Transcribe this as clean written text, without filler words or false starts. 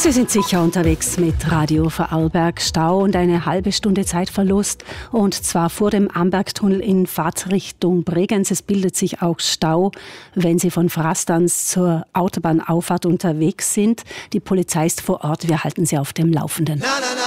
Sie sind sicher unterwegs mit Radio Vorarlberg. Stau und eine halbe Stunde Zeitverlust. Und zwar vor dem Ambergtunnel in Fahrtrichtung Bregenz. Es bildet sich auch Stau, wenn Sie von Frastanz zur Autobahnauffahrt unterwegs sind. Die Polizei ist vor Ort. Wir halten Sie auf dem Laufenden.